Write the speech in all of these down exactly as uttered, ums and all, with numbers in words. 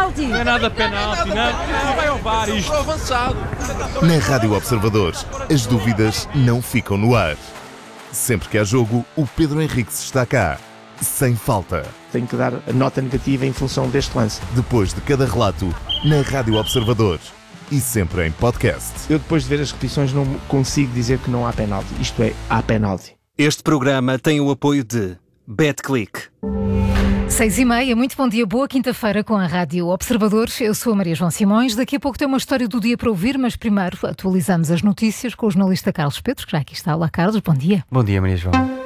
penalti. Não é nada penalti, não, não vai ao V A R isto. Avançado. Na Rádio Observador, as dúvidas não ficam no ar. Sempre que há jogo, o Pedro Henriques está cá, sem falta. Tenho que dar a nota negativa em função deste lance. Depois de cada relato, na Rádio Observador. E sempre em podcast. Eu, depois de ver as repetições, não consigo dizer que não há penalti. Isto é, há penalti. Este programa tem o apoio de BetClick. Seis e meia, muito bom dia, boa quinta-feira com a Rádio Observador. Eu sou a Maria João Simões. Daqui a pouco tem uma história do dia para ouvir, mas primeiro atualizamos as notícias com o jornalista Carlos Pedro, que já aqui está. Olá, Carlos, bom dia. Bom dia, Maria João.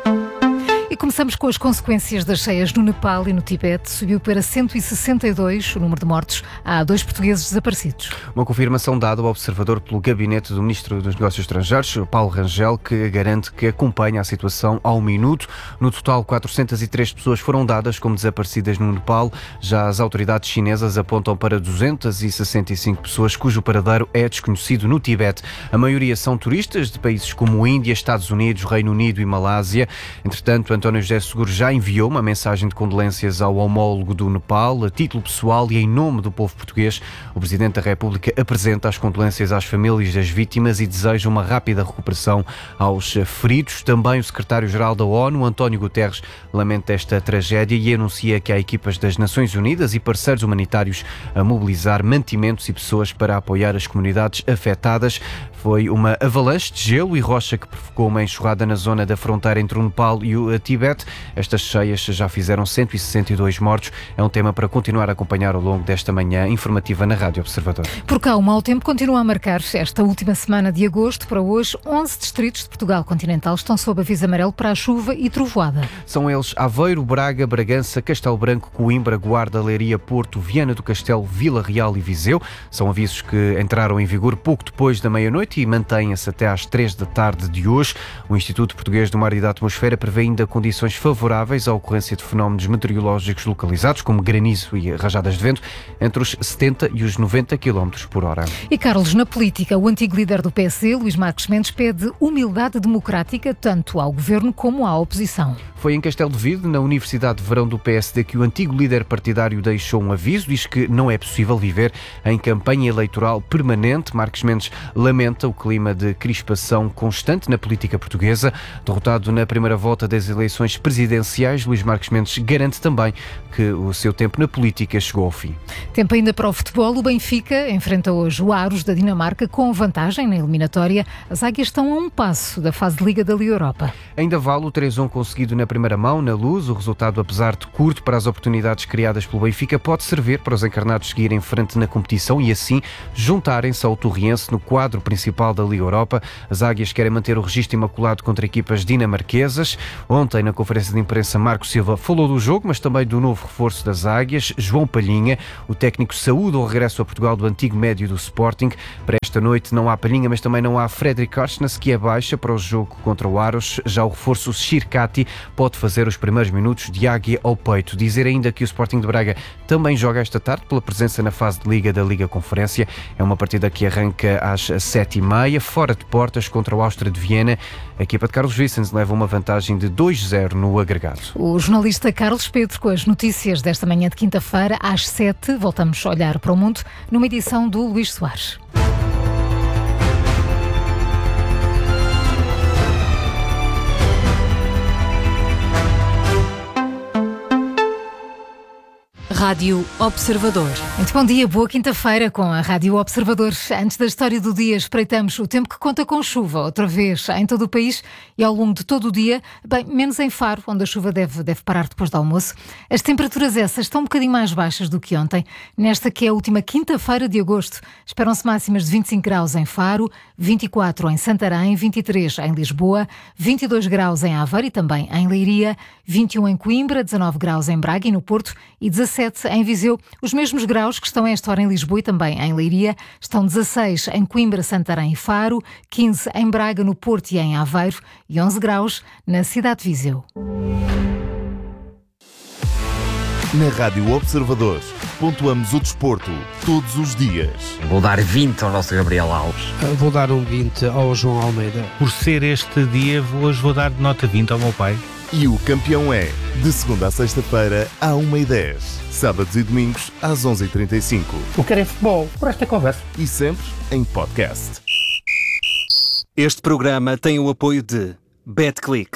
E começamos com as consequências das cheias no Nepal e no Tibete. Subiu para cento e sessenta e dois o número de mortos. Há dois portugueses desaparecidos. Uma confirmação dada ao observador pelo gabinete do Ministro dos Negócios Estrangeiros, Paulo Rangel, que garante que acompanha a situação ao minuto. No total, quatrocentas e três pessoas foram dadas como desaparecidas no Nepal. Já as autoridades chinesas apontam para duzentas e sessenta e cinco pessoas cujo paradeiro é desconhecido no Tibete. A maioria são turistas de países como Índia, Estados Unidos, Reino Unido e Malásia. Entretanto, António José Seguro já enviou uma mensagem de condolências ao homólogo do Nepal, a título pessoal e em nome do povo português. O Presidente da República apresenta as condolências às famílias das vítimas e deseja uma rápida recuperação aos feridos. Também o Secretário-Geral da ONU, António Guterres, lamenta esta tragédia e anuncia que há equipas das Nações Unidas e parceiros humanitários a mobilizar mantimentos e pessoas para apoiar as comunidades afetadas. Foi uma avalanche de gelo e rocha que provocou uma enxurrada na zona da fronteira entre o Nepal e o Tibete. Estas cheias já fizeram cento e sessenta e dois mortos. É um tema para continuar a acompanhar ao longo desta manhã informativa na Rádio Observador. Por cá, o mau tempo continua a marcar esta última semana de agosto. Para hoje, onze distritos de Portugal continental estão sob aviso amarelo para a chuva e trovoada. São eles Aveiro, Braga, Bragança, Castelo Branco, Coimbra, Guarda, Leiria, Porto, Viana do Castelo, Vila Real e Viseu. São avisos que entraram em vigor pouco depois da meia-noite e mantêm-se até às três da tarde de hoje. O Instituto Português do Mar e da Atmosfera prevê ainda condições favoráveis à ocorrência de fenómenos meteorológicos localizados, como granizo e rajadas de vento, entre os setenta e os noventa quilómetros por hora. E Carlos, na política, o antigo líder do P S D, Luís Marques Mendes, pede humildade democrática tanto ao governo como à oposição. Foi em Castelo de Vide, na Universidade de Verão do P S D, que o antigo líder partidário deixou um aviso. Diz que não é possível viver em campanha eleitoral permanente. Marques Mendes lamenta o clima de crispação constante na política portuguesa. Derrotado na primeira volta das eleições presidenciais, Luís Marques Mendes garante também que o seu tempo na política chegou ao fim. Tempo ainda para o futebol. O Benfica enfrenta hoje o Aros da Dinamarca com vantagem na eliminatória. As águias estão a um passo da fase de Liga da Liga Europa. Ainda vale o três a um conseguido na primeira mão, na Luz. O resultado, apesar de curto para as oportunidades criadas pelo Benfica, pode servir para os encarnados seguirem em frente na competição e assim juntarem-se ao Torriense no quadro principal da Liga Europa. As águias querem manter o registro imaculado contra equipas dinamarquesas. Ontem, na conferência de imprensa, Marco Silva falou do jogo, mas também do novo reforço das águias, João Palhinha. O técnico saúda o regresso a Portugal do antigo médio do Sporting. Para esta noite não há Palhinha, mas também não há Fredrik Korsnes, que é baixa para o jogo contra o Aros. Já o reforço Shirkati pode fazer os primeiros minutos de águia ao peito. Dizer ainda que o Sporting de Braga também joga esta tarde pela presença na fase de Liga da Liga Conferência. É uma partida que arranca às sete e meia, fora de portas contra o Áustria de Viena. A equipa de Carlos Vicens leva uma vantagem de dois a zero no agregado. O jornalista Carlos Pedro com as notícias desta manhã de quinta-feira às sete. Voltamos a olhar para o mundo numa edição do Luís Soares. Rádio Observador. Muito bom dia, boa quinta-feira com a Rádio Observador. Antes da história do dia, espreitamos o tempo que conta com chuva, outra vez em todo o país e ao longo de todo o dia, bem, menos em Faro, onde a chuva deve, deve parar depois do almoço. As temperaturas essas estão um bocadinho mais baixas do que ontem. Nesta que é a última quinta-feira de agosto, esperam-se máximas de vinte e cinco graus em Faro, vinte e quatro em Santarém, vinte e três em Lisboa, vinte e dois graus em Aveiro e também em Leiria, vinte e um em Coimbra, dezanove graus em Braga e no Porto e dezassete em Viseu. Os mesmos graus que estão a esta hora em Lisboa e também em Leiria. Estão dezasseis em Coimbra, Santarém e Faro, quinze em Braga, no Porto e em Aveiro e onze graus na cidade de Viseu. Na Rádio Observador, pontuamos o desporto todos os dias. Vou dar vinte ao nosso Gabriel Alves. Vou dar um vinte ao João Almeida. Por ser este dia, hoje vou dar nota vinte ao meu pai. E o campeão é, de segunda a sexta-feira, à uma e dez. Sábados e domingos, às onze e trinta e cinco. O que é futebol, o resto é conversa. E sempre em podcast. Este programa tem o apoio de BetClick.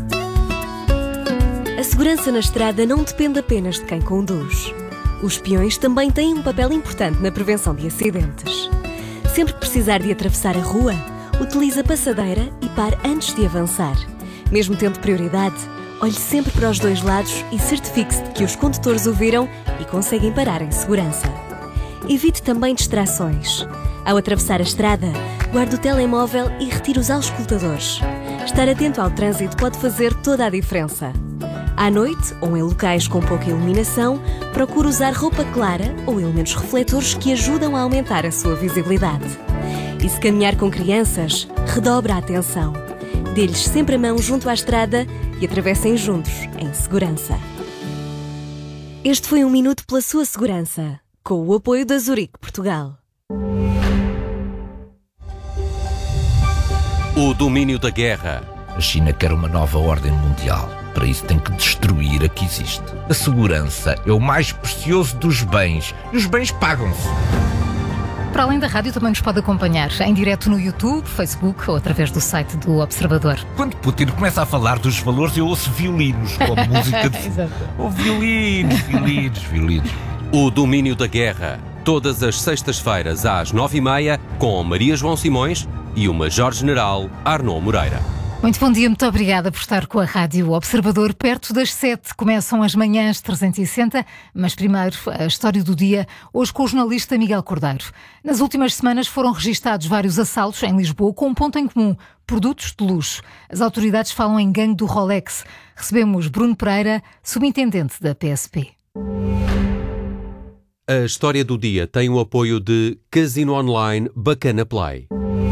A segurança na estrada não depende apenas de quem conduz. Os peões também têm um papel importante na prevenção de acidentes. Sempre que precisar de atravessar a rua, utilize a passadeira e pare antes de avançar. Mesmo tendo prioridade, olhe sempre para os dois lados e certifique-se de que os condutores o viram e conseguem parar em segurança. Evite também distrações. Ao atravessar a estrada, guarde o telemóvel e retire os auscultadores. Estar atento ao trânsito pode fazer toda a diferença. À noite, ou em locais com pouca iluminação, procure usar roupa clara ou elementos refletores que ajudam a aumentar a sua visibilidade. E se caminhar com crianças, redobre a atenção. Dê-lhes sempre a mão junto à estrada e atravessem juntos, em segurança. Este foi um minuto pela sua segurança, com o apoio da Zurique Portugal. O domínio da guerra. A China quer uma nova ordem mundial. Para isso tem que destruir a que existe. A segurança é o mais precioso dos bens. E os bens pagam-se. Para além da rádio, também nos pode acompanhar em direto no YouTube, Facebook ou através do site do Observador. Quando Putin começa a falar dos valores, eu ouço violinos, como música de... Exato. Oh, violinos, violinos, violinos. O domínio da guerra. Todas as sextas-feiras às nove e meia, com Maria João Simões e o Major-General Arnaud Moreira. Muito bom dia, muito obrigada por estar com a Rádio Observador. Perto das sete começam as manhãs trezentos e sessenta, mas primeiro a história do dia, hoje com o jornalista Miguel Cordeiro. Nas últimas semanas foram registados vários assaltos em Lisboa com um ponto em comum: produtos de luxo. As autoridades falam em gangue do Rolex. Recebemos Bruno Pereira, subintendente da P S P. A história do dia tem o apoio de Casino Online Bacana Play.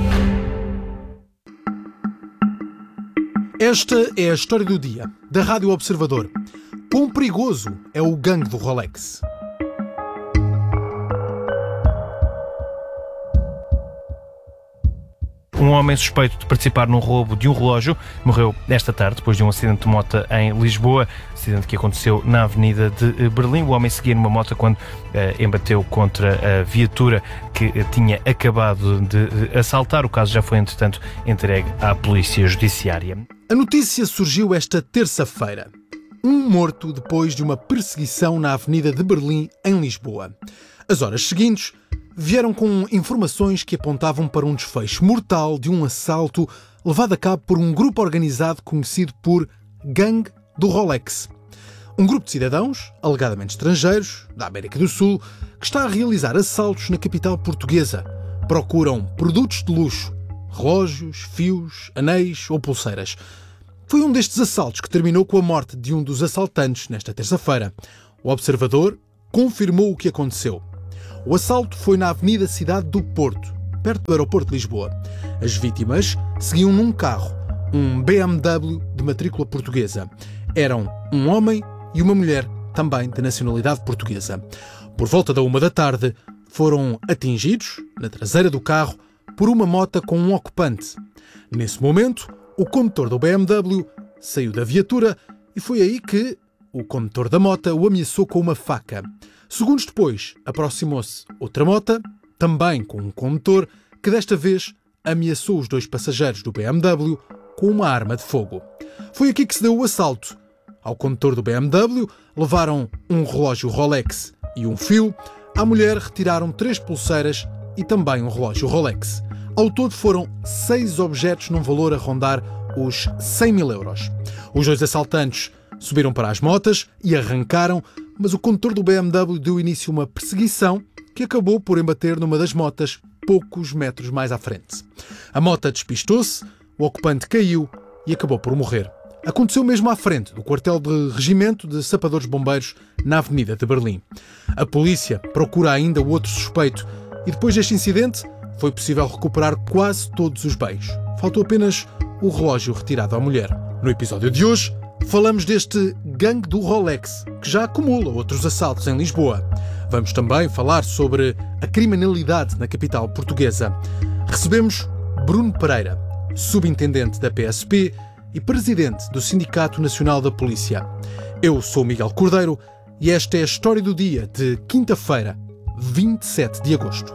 Esta é a história do dia, da Rádio Observador. Quão perigoso é o gangue do Rolex? Um homem suspeito de participar num roubo de um relógio morreu esta tarde depois de um acidente de moto em Lisboa, acidente que aconteceu na Avenida de Berlim. O homem seguia numa moto quando eh, embateu contra a viatura que eh, tinha acabado de assaltar. O caso já foi, entretanto, entregue à Polícia Judiciária. A notícia surgiu esta terça-feira. Um morto depois de uma perseguição na Avenida de Berlim, em Lisboa. As horas seguintes vieram com informações que apontavam para um desfecho mortal de um assalto levado a cabo por um grupo organizado conhecido por Gangue do Rolex. Um grupo de cidadãos, alegadamente estrangeiros, da América do Sul, que está a realizar assaltos na capital portuguesa. Procuram produtos de luxo, relógios, fios, anéis ou pulseiras. Foi um destes assaltos que terminou com a morte de um dos assaltantes nesta terça-feira. O Observador confirmou o que aconteceu. O assalto foi na Avenida Cidade do Porto, perto do aeroporto de Lisboa. As vítimas seguiam num carro, um B M W de matrícula portuguesa. Eram um homem e uma mulher, também de nacionalidade portuguesa. Por volta da uma da tarde, foram atingidos, na traseira do carro, por uma moto com um ocupante. Nesse momento, o condutor do B M W saiu da viatura e foi aí que o condutor da moto o ameaçou com uma faca. Segundos depois, aproximou-se outra moto, também com um condutor, que desta vez ameaçou os dois passageiros do B M W com uma arma de fogo. Foi aqui que se deu o assalto. Ao condutor do B M W levaram um relógio Rolex e um fio. À mulher retiraram três pulseiras e também um relógio Rolex. Ao todo foram seis objetos num valor a rondar os cem mil euros. Os dois assaltantes subiram para as motas e arrancaram, mas o condutor do B M W deu início a uma perseguição que acabou por embater numa das motas poucos metros mais à frente. A moto despistou-se, o ocupante caiu e acabou por morrer. Aconteceu mesmo à frente do quartel de regimento de sapadores bombeiros na Avenida de Berlim. A polícia procura ainda o outro suspeito e depois deste incidente foi possível recuperar quase todos os bens. Faltou apenas o relógio retirado à mulher. No episódio de hoje, falamos deste gangue do Rolex, que já acumula outros assaltos em Lisboa. Vamos também falar sobre a criminalidade na capital portuguesa. Recebemos Bruno Pereira, subintendente da P S P, e presidente do Sindicato Nacional da Polícia. Eu sou Miguel Cordeiro e esta é a história do dia de quinta-feira, vinte e sete de agosto.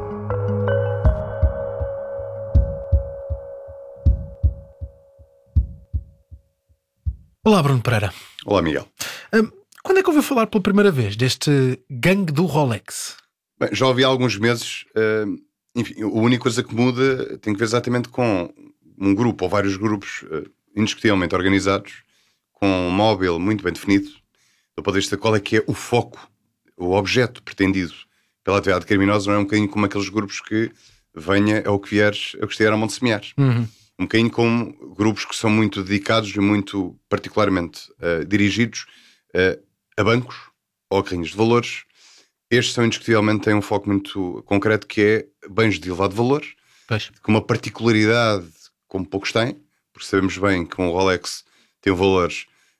Olá, Bruno Pereira. Olá, Miguel. Um, quando é que ouviu falar pela primeira vez deste gangue do Rolex? Bem, já ouvi há alguns meses. Uh, enfim, a única coisa que muda tem que ver exatamente com um grupo ou vários grupos uh, indiscutivelmente organizados, com um móvel muito bem definido, do ponto de vista de qual é que é o foco, o objeto pretendido pela atividade criminosa. Não é um bocadinho como aqueles grupos que venha é o que vieres, é o que estiver a mão de semear. Uhum. Um bocadinho como grupos que são muito dedicados e muito particularmente uh, dirigidos uh, a bancos ou a carrinhos de valores. Estes são indiscutivelmente têm um foco muito concreto, que é bens de elevado valor, pois. Com uma particularidade como poucos têm, porque sabemos bem que um Rolex tem um valor,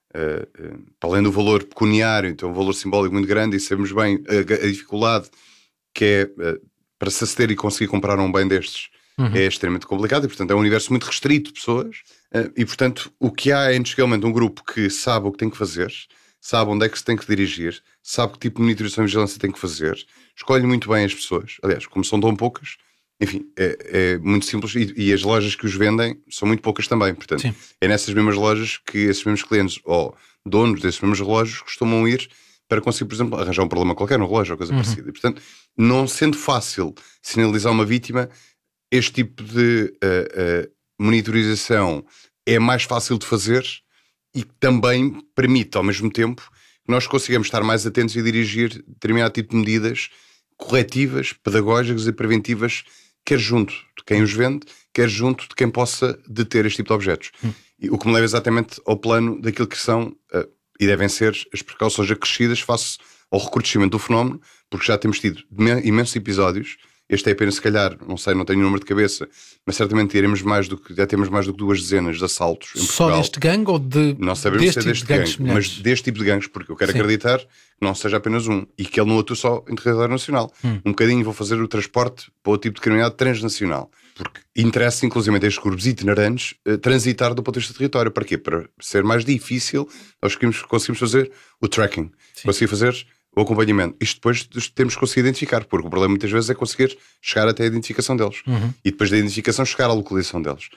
uh, uh, para além do valor pecuniário, tem um valor simbólico muito grande, e sabemos bem a, a dificuldade que é uh, para se aceder e conseguir comprar um bem destes. Uhum. É extremamente complicado e, portanto, é um universo muito restrito de pessoas uh, e, portanto, o que há é, indiscutivelmente, um grupo que sabe o que tem que fazer, sabe onde é que se tem que dirigir, sabe que tipo de monitorização e vigilância tem que fazer, escolhe muito bem as pessoas. Aliás, como são tão poucas, enfim, é, é muito simples e, e as lojas que os vendem são muito poucas também. Portanto, Sim. é nessas mesmas lojas que esses mesmos clientes ou donos desses mesmos relógios costumam ir para conseguir, por exemplo, arranjar um problema qualquer no relógio ou coisa uhum. parecida. E, portanto, não sendo fácil sinalizar uma vítima, este tipo de uh, uh, monitorização é mais fácil de fazer e também permite, ao mesmo tempo, que nós consigamos estar mais atentos e dirigir determinado tipo de medidas corretivas, pedagógicas e preventivas, quer junto de quem os vende, quer junto de quem possa deter este tipo de objetos. Hum. E o que me leva exatamente ao plano daquilo que são, uh, e devem ser, as precauções acrescidas face ao recrudescimento do fenómeno, porque já temos tido imensos episódios. Este é apenas, se calhar, não sei, não tenho o número de cabeça, mas certamente teremos mais do que, já temos mais do que duas dezenas de assaltos em Portugal. Só deste gangue ou de não sabemos deste se é tipo deste de gangue, mas deste tipo de gangues, porque eu quero Sim. acreditar que não seja apenas um e que ele não atua só em território nacional. Hum. Um bocadinho vou fazer o transporte para o tipo de criminalidade transnacional, porque interessa, inclusive, a estes grupos itinerantes uh, transitar do ponto de vista do território. Para quê? Para ser mais difícil, nós conseguimos, conseguimos fazer o tracking, Sim. conseguir fazer o acompanhamento. Isto depois temos que conseguir identificar, porque o problema muitas vezes é conseguir chegar até a identificação deles. Uhum. E depois da identificação chegar à localização deles.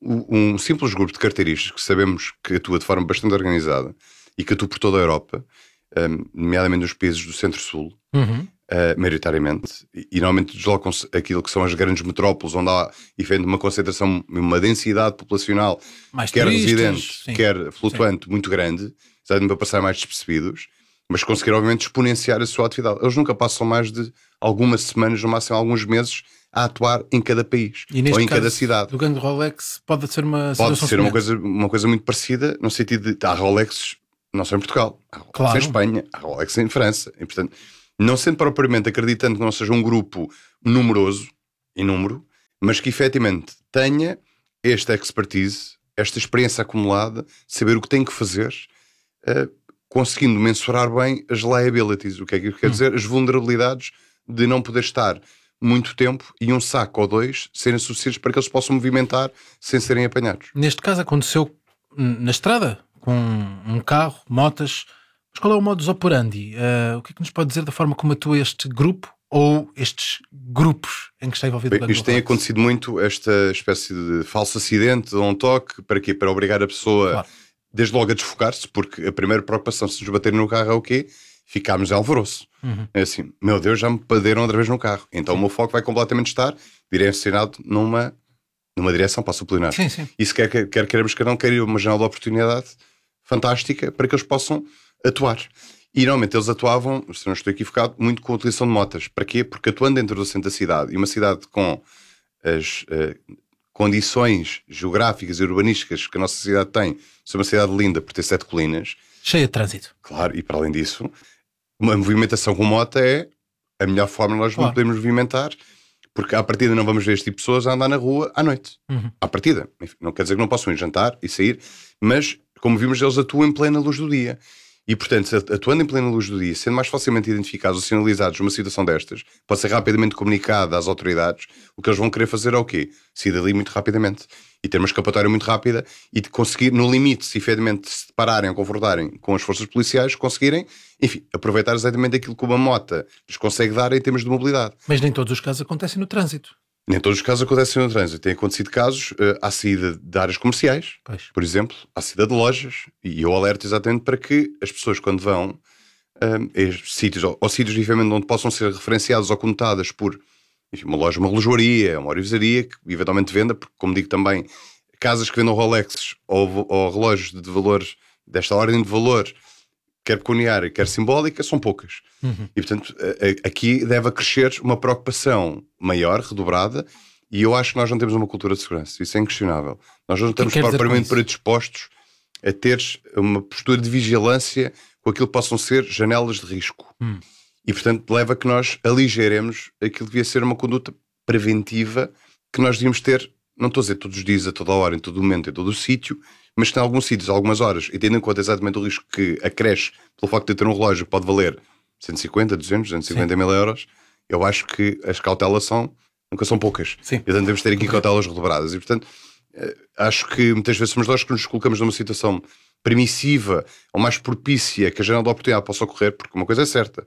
Um simples grupo de carteiristas que sabemos que atua de forma bastante organizada e que atua por toda a Europa, um, nomeadamente nos países do Centro-Sul, uhum. uh, maioritariamente, e, e normalmente deslocam-se aquilo que são as grandes metrópoles, onde há efetivamente uma concentração, uma densidade populacional, mais quer turistas, residente, sim. quer flutuante, sim. muito grande, exatamente para passar mais despercebidos, mas conseguir, obviamente, exponenciar a sua atividade. Eles nunca passam mais de algumas semanas, no máximo alguns meses, a atuar em cada país e neste ou em caso, cada cidade. Do gangue Rolex pode ser uma Pode situação ser uma coisa, uma coisa muito parecida, no sentido de há Rolexes não só em Portugal, há Rolex claro. em Espanha, há Rolex em França. E, portanto, não sendo propriamente acreditando que não seja um grupo numeroso, em número, mas que efetivamente tenha esta expertise, esta experiência acumulada, saber o que tem que fazer, uh, conseguindo mensurar bem as liabilities, o que é que quer dizer, as vulnerabilidades de não poder estar muito tempo e um saco ou dois serem suficientes para que eles possam movimentar sem serem apanhados. Neste caso aconteceu na estrada, com um carro, motas, mas qual é o modus operandi? Uh, o que é que nos pode dizer da forma como atua este grupo ou estes grupos em que está envolvido Bem, o isto tem acontecido muito, esta espécie de falso acidente, de um toque, para quê? Para obrigar a pessoa... Claro. Desde logo a desfocar-se, porque a primeira preocupação se nos baterem no carro é o quê? Ficámos em alvoroço. Uhum. É assim, meu Deus, já me bateram outra vez no carro. Então sim. o meu foco vai completamente estar direcionado numa, numa direção para sublinar. Sim, sim. Isso quer, quer queremos que não, quer uma janela de oportunidade fantástica para que eles possam atuar. E normalmente eles atuavam, se não estou equivocado, muito com a utilização de motas. Para quê? Porque atuando dentro do centro da cidade, e uma cidade com as... Uh, condições geográficas e urbanísticas que a nossa cidade tem, ser uma cidade linda por ter sete colinas. Cheia de trânsito. Claro, e para além disso, uma movimentação com moto é a melhor forma de nós claro. podemos movimentar, porque à partida não vamos ver este tipo de pessoas a andar na rua à noite. Uhum. À partida. Enfim, não quer dizer que não possam ir jantar e sair, mas, como vimos, eles atuam em plena luz do dia. E, portanto, atuando em plena luz do dia, sendo mais facilmente identificados ou sinalizados numa situação destas, pode ser rapidamente comunicado às autoridades, o que eles vão querer fazer é o quê? Sair dali muito rapidamente e ter uma escapatória muito rápida e de conseguir, no limite, se efetivamente se depararem ou confrontarem com as forças policiais, conseguirem, enfim, aproveitar exatamente aquilo que uma mota lhes consegue dar em termos de mobilidade. Mas nem todos os casos acontecem no trânsito. Nem todos os casos acontecem no trânsito. Tem acontecido casos uh, à saída de áreas comerciais, pois. Por exemplo, à saída de lojas, e eu alerto exatamente para que as pessoas, quando vão uh, a sítios, ou, ou sítios efetivamente onde possam ser referenciados ou conotadas por, enfim, uma loja, uma relojoaria, uma orivesaria, que eventualmente venda, porque, como digo também, casas que vendam Rolexes ou, ou relógios de valores, desta ordem de valor, quer pecuniária, quer simbólica, são poucas. Uhum. E, portanto, aqui deve acrescer uma preocupação maior, redobrada, e eu acho que nós não temos uma cultura de segurança. Isso é inquestionável. Nós não estamos propriamente predispostos a ter uma postura de vigilância com aquilo que possam ser janelas de risco. Uhum. E, portanto, leva a que nós aligeremos aquilo que devia ser uma conduta preventiva que nós devíamos ter, não estou a dizer todos os dias, a toda a hora, em todo o momento, em todo o sítio, mas que em alguns sítios, algumas horas, e tendo em conta exatamente o risco que acresce pelo facto de ter um relógio que pode valer cento e cinquenta, duzentos, duzentos e cinquenta mil euros, eu acho que as cautelas são, nunca são poucas. Sim. E, portanto, devemos ter aqui cautelas redobradas. E, portanto, acho que muitas vezes somos nós que nos colocamos numa situação permissiva ou mais propícia que a janela de oportunidade possa ocorrer, porque uma coisa é certa,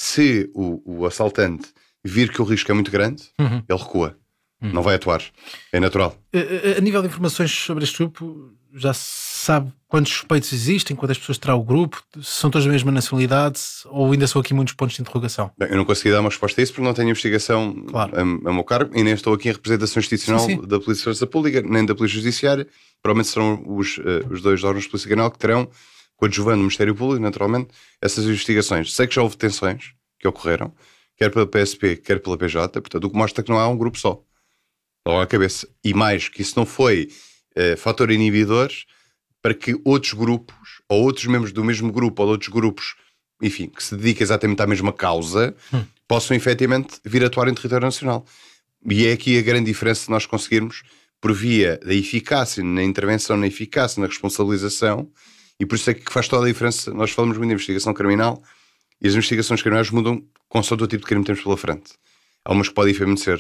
se o, o assaltante vir que o risco é muito grande, uhum. ele recua. Hum. Não vai atuar, é natural. A, a nível de informações sobre este grupo, já se sabe quantos suspeitos existem, quantas pessoas terá o grupo, se são todos da mesma nacionalidade, ou ainda são aqui muitos pontos de interrogação? Bem, eu não consegui dar uma resposta a isso porque não tenho investigação claro. a, a meu cargo e nem estou aqui em representação institucional sim, sim. da Polícia de Segurança Pública, nem da Polícia Judiciária. Provavelmente serão os, uh, os dois órgãos de Polícia Canal que terão, coadjuvando o Ministério Público, naturalmente, essas investigações. Sei que já houve detenções que ocorreram, quer pela P S P, quer pela P J, portanto, o que mostra que não há um grupo só. Logo à cabeça. E mais, que isso não foi uh, fator inibidor para que outros grupos, ou outros membros do mesmo grupo, ou de outros grupos, enfim, que se dedicam exatamente à mesma causa, hum. possam efetivamente vir atuar em território nacional. E é aqui a grande diferença de nós conseguirmos, por via da eficácia na intervenção, na eficácia na responsabilização, e por isso é que faz toda a diferença. Nós falamos muito de investigação criminal, e as investigações criminais mudam consoante o tipo de crime que temos pela frente. Há umas que podem efetivamente ser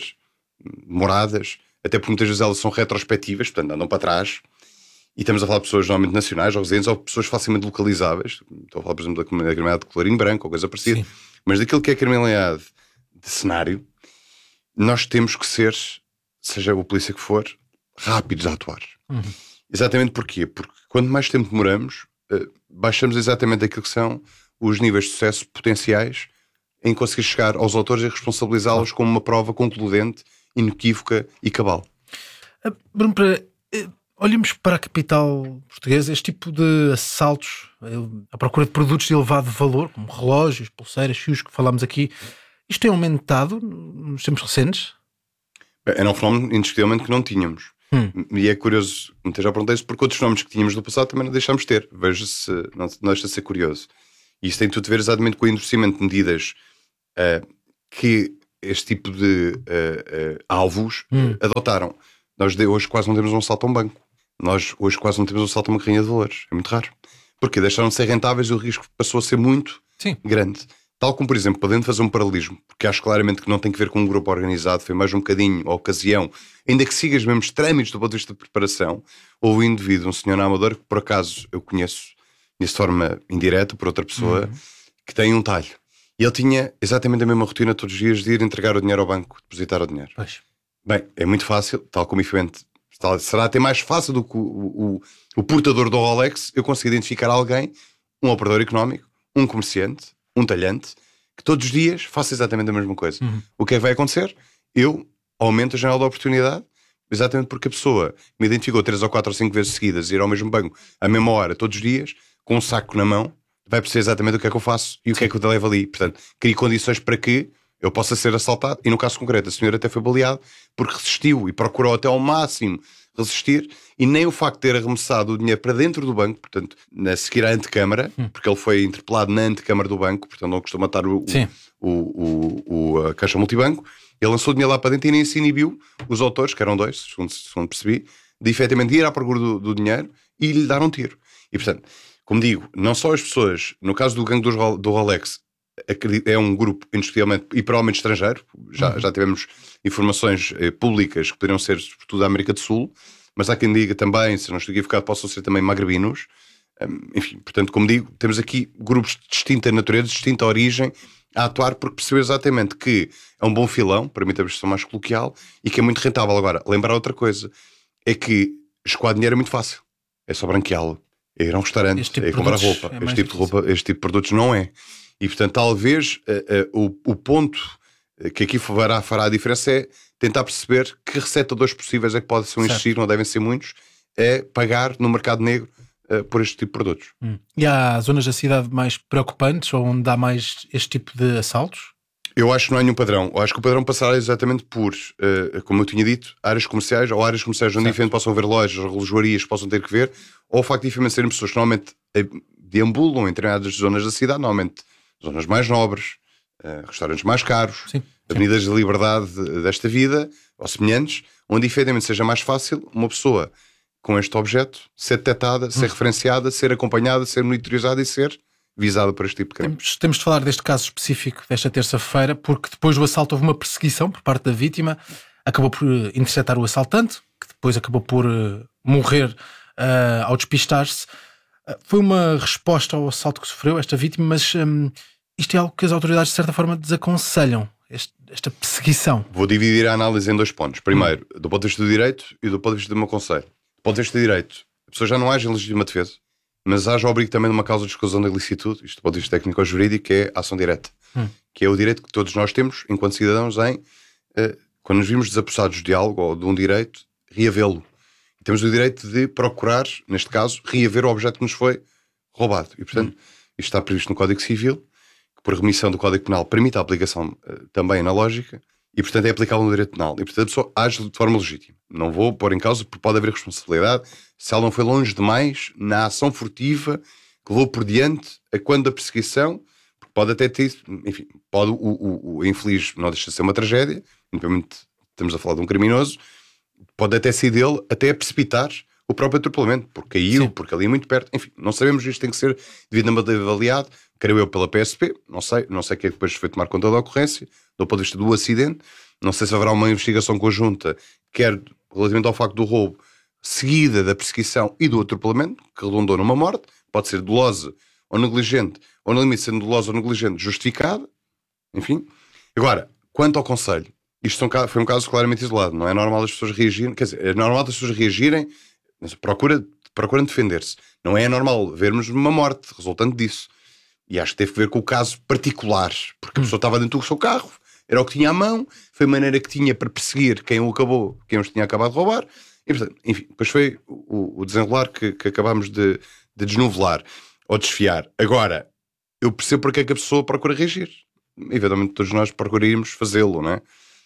demoradas, até porque muitas vezes elas são retrospectivas, portanto andam para trás, e estamos a falar de pessoas normalmente nacionais ou residentes, ou pessoas facilmente localizáveis. Estou a falar, por exemplo, da criminalidade de colorinho branco ou coisa parecida. Sim. Mas daquilo que é criminalidade de cenário, nós temos que ser, seja o polícia que for, rápidos a atuar. Uhum. Exatamente porquê? Porque quanto mais tempo demoramos, baixamos exatamente aquilo que são os níveis de sucesso potenciais em conseguir chegar aos autores e responsabilizá-los como uma prova concludente, inequívoca e cabal. Uh, Bruno, para, uh, olhemos para a capital portuguesa, este tipo de assaltos, uh, à procura de produtos de elevado valor, como relógios, pulseiras, fios, que falámos aqui, isto tem aumentado nos tempos recentes? Era um fenómeno indiscutivelmente que não tínhamos. Hum. E é curioso, muitas já perguntei-se, porque outros fenómenos que tínhamos no passado também não deixámos de ter. Veja-se, não, não deixa de ser curioso. E isso tem tudo a ver exatamente com o endurecimento de medidas uh, que este tipo de uh, uh, alvos hum. uh, adotaram. Nós de, hoje quase não temos um assalto a um banco. Nós hoje quase não temos um assalto a uma carrinha de valores. É muito raro. Porque deixaram de ser rentáveis e o risco passou a ser muito Sim. grande. Tal como, por exemplo, podendo fazer um paralelismo, porque acho claramente que não tem que ver com um grupo organizado, foi mais um bocadinho a ocasião, ainda que siga os mesmos trâmites do ponto de vista de preparação, houve um indivíduo, um senhor na Amadora, que por acaso eu conheço de forma indireta por outra pessoa, uhum. que tem um talho. E ele tinha exatamente a mesma rotina todos os dias de ir entregar o dinheiro ao banco, depositar o dinheiro. Pois. Bem, é muito fácil, tal como efetivamente será até mais fácil do que o, o, o portador do Rolex, eu consigo identificar alguém, um operador económico, um comerciante, um talhante, que todos os dias faça exatamente a mesma coisa. Uhum. O que é que vai acontecer? Eu aumento a janela de oportunidade, exatamente porque a pessoa me identificou três ou quatro ou cinco vezes seguidas, ir ao mesmo banco, à mesma hora, todos os dias, com um saco na mão, vai perceber exatamente o que é que eu faço e o que é que eu te levo ali. Portanto, crio condições para que eu possa ser assaltado. E no caso concreto, a senhora até foi baleado porque resistiu e procurou até ao máximo resistir, e nem o facto de ter arremessado o dinheiro para dentro do banco, portanto, a seguir à antecâmara, hum. porque ele foi interpelado na antecâmara do banco, portanto não costuma estar o, o, o, o, a caixa multibanco, ele lançou o dinheiro lá para dentro e nem se inibiu os autores, que eram dois, segundo, segundo percebi, de efetivamente ir à procura do, do dinheiro e lhe dar um tiro. E portanto, como digo, não só as pessoas, no caso do gangue do, do Rolex, é um grupo indiscutivelmente e provavelmente estrangeiro, já, uhum. já tivemos informações eh, públicas que poderiam ser sobretudo da América do Sul, mas há quem diga também, se não estou equivocado, possam ser também magrebinos. Um, enfim, portanto, como digo, temos aqui grupos de distinta natureza, de distinta origem, a atuar porque percebeu exatamente que é um bom filão, permite a expressão mais coloquial, e que é muito rentável. Agora, lembrar outra coisa, é que escoar dinheiro é muito fácil, é só branqueá-lo, é ir a um restaurante, tipo é comprar roupa, é este tipo de roupa, este tipo de produtos não é. E portanto, talvez uh, uh, o, o ponto que aqui fará, fará a diferença é tentar perceber que receptadores possíveis é que podem existir, não devem ser muitos, é pagar no mercado negro uh, por este tipo de produtos. Hum. E há zonas da cidade mais preocupantes ou onde há mais este tipo de assaltos? Eu acho que não há nenhum padrão. Eu acho que o padrão passará exatamente por, uh, como eu tinha dito, áreas comerciais, ou áreas comerciais onde diferente possam haver lojas, relojarias que possam ter que ver, ou o facto de diferente serem pessoas que normalmente deambulam em determinadas zonas da cidade, normalmente zonas mais nobres, uh, restaurantes mais caros, sim, avenidas sim. de liberdade desta vida, ou semelhantes, onde efetivamente seja mais fácil uma pessoa com este objeto ser detectada, hum. ser referenciada, ser acompanhada, ser monitorizada e ser visada por este tipo de crime. Temos, temos de falar deste caso específico desta terça-feira, porque depois do assalto houve uma perseguição por parte da vítima, acabou por interceptar o assaltante, que depois acabou por uh, morrer uh, ao despistar-se. Uh, foi uma resposta ao assalto que sofreu esta vítima, mas um, isto é algo que as autoridades de certa forma desaconselham, este, esta perseguição. Vou dividir a análise em dois pontos. Primeiro, hum. do ponto de vista do direito e do ponto de vista do meu conselho. Do ponto de vista do direito, a pessoa já não age em legítima defesa, mas haja o abrigo também de uma causa de exclusão da ilicitude, isto do ponto de vista técnico ou jurídico, que é a ação direta, hum. que é o direito que todos nós temos, enquanto cidadãos, em, eh, quando nos vimos desapossados de algo ou de um direito, reavê-lo. E temos o direito de procurar, neste caso, reaver o objeto que nos foi roubado. E, portanto, hum. isto está previsto no Código Civil, que por remissão do Código Penal permite a aplicação eh, também analógica, e, portanto, é aplicável no direito penal. E, portanto, a pessoa age de forma legítima. Não vou pôr em causa, porque pode haver responsabilidade se ela não foi longe demais na ação furtiva que levou por diante a quando da perseguição, porque pode até ter, enfim, pode o, o, o infeliz não deixa de ser uma tragédia, independente, estamos a falar de um criminoso, pode até ser dele até a precipitar o próprio atropelamento, porque caiu, sim, porque ali é muito perto, enfim, não sabemos, isto tem que ser devidamente avaliado, creio eu pela P S P, não sei, não sei quem é que depois foi tomar conta da ocorrência, do ponto de vista do acidente, não sei se haverá uma investigação conjunta, quer relativamente ao facto do roubo, seguida da perseguição e do atropelamento, que redundou numa morte, pode ser dolosa ou negligente, ou no limite sendo dolosa ou negligente, justificada, enfim. Agora, quanto ao conselho, isto foi um caso claramente isolado, não é normal as pessoas reagirem, quer dizer, é normal as pessoas reagirem, mas procura, procuram defender-se. Não é normal vermos uma morte resultante disso. E acho que teve que ver com o caso particular, porque a pessoa estava dentro do seu carro, era o que tinha à mão, foi a maneira que tinha para perseguir quem o acabou, quem os tinha acabado de roubar, e portanto, enfim, depois foi o, o desenrolar que, que acabámos de, de desnovelar, ou desfiar. Agora, eu percebo porque é que a pessoa procura reagir. Eventualmente todos nós procuraríamos fazê-lo, não é?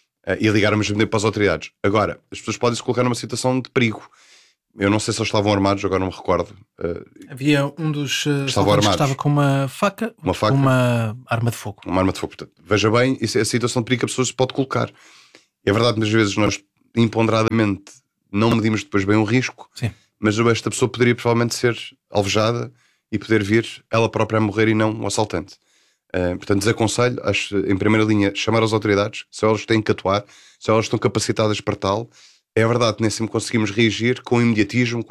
E ligar ao mesmo tempo para as autoridades. Agora, as pessoas podem se colocar numa situação de perigo. Eu não sei se eles estavam armados, agora não me recordo. Havia um dos uh, estavam armados. Que estava com uma faca, uma faca, uma arma de fogo. Uma arma de fogo. Portanto, veja bem, isso é a situação de perigo que a pessoa se pode colocar. É verdade que muitas vezes nós, imponderadamente, não medimos depois bem o risco, sim, mas esta pessoa poderia provavelmente ser alvejada e poder vir ela própria a morrer e não o assaltante. Uh, portanto, desaconselho, acho, em primeira linha, chamar as autoridades, se elas têm que atuar, se elas estão capacitadas para tal. É verdade que nem sempre conseguimos reagir com imediatismo,